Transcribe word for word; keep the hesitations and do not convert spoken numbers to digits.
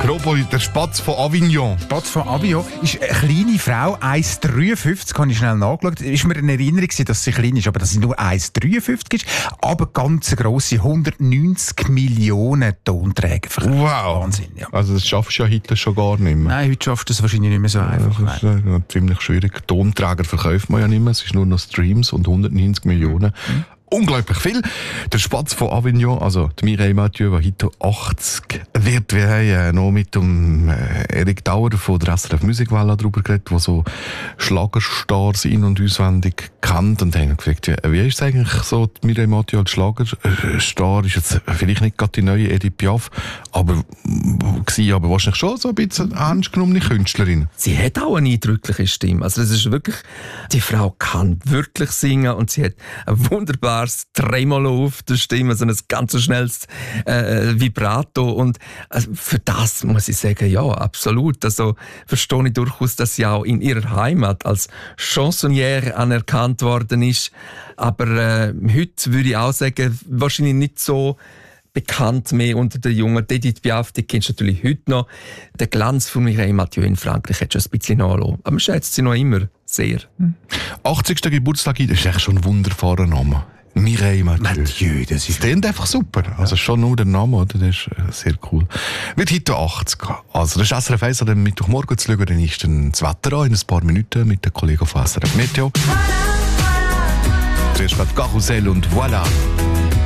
Groboli, der Spatz von Avignon. Spatz von Avignon ist eine kleine Frau, eins Komma dreiundfünfzig, habe ich schnell nachgeschaut. Ist mir eine Erinnerung, dass sie klein ist, aber dass sie nur eins Komma dreiundfünfzig ist, aber ganz grosse, hundertneunzig Millionen Tonträger. Wow. Wahnsinn, ja. Also das schaffst du ja heute schon gar nicht mehr. Nein, heute schaffst du das wahrscheinlich nicht mehr so einfach. Das ist äh, ziemlich schwierig. Tonträger verkauft man ja nicht mehr, es ist nur noch Streams und hundertneunzig Millionen. Mhm. Unglaublich viel. Der Spatz von Avignon, also die Mireille Mathieu, die heute achtzig wird. Wir haben äh, noch mit dem äh, Erik Dauer von der S R F Musikwelle darüber geredet, der so Schlagerstars in- und auswendig kennt. Und haben gefragt, ja, wie ist es eigentlich so, die Mireille Mathieu als Schlagerstar ist jetzt vielleicht nicht gerade die neue Edith Piaf, aber war aber wahrscheinlich schon so ein bisschen eine ernst genommene Künstlerin. Sie hat auch eine eindrückliche Stimme. Also das ist wirklich, die Frau kann wirklich singen und sie hat ein wunderbares Tremolo auf der Stimme, also ein ganz schnelles äh, Vibrato und also für das muss ich sagen, ja, absolut. Also verstehe ich durchaus, dass sie auch in ihrer Heimat als Chansonnière anerkannt worden ist, aber äh, heute würde ich auch sagen, wahrscheinlich nicht so bekannt mehr unter den Jungen. Edith Piaf, die kennst du natürlich heute noch. Der Glanz von Mireille Mathieu in Frankreich hat schon ein bisschen nachgelassen. Aber man schätzt sie noch immer sehr. achtzigsten Geburtstag, das ist echt schon ein wunderbarer Name. Mireille Mathieu. Mathieu, das ist... Das klingt einfach super. Also schon nur der Name, oder? Das ist äh, sehr cool. Wird heute achtzig. Also das ist S R F eins, am Mittwochmorgen zu schauen, dann ist dann das Wetter an, in ein paar Minuten mit den Kollegen von S R F Meteo. Zuerst wird Karussell und voilà.